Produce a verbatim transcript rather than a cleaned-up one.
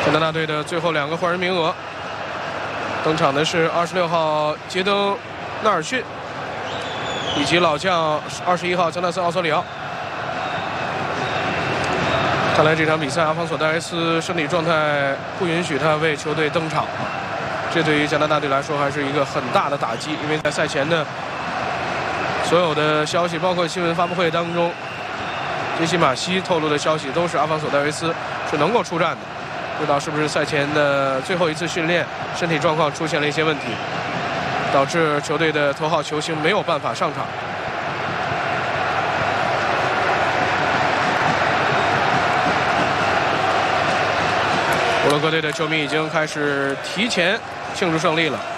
加拿大队的最后两个换人名额，登场的是二十六号杰登·纳尔逊，以及老将二十一号江纳森·奥索里奥。看来这场比赛阿方索·戴维斯身体状态不允许他为球队登场，这对于加拿大队来说还是一个很大的打击，因为在赛前的所有的消息，包括新闻发布会当中，杰西·马西透露的消息都是阿方索·戴维斯是能够出战的。不知道是不是赛前的最后一次训练身体状况出现了一些问题，导致球队的头号球星没有办法上场。摩洛哥队的球迷已经开始提前庆祝胜利了。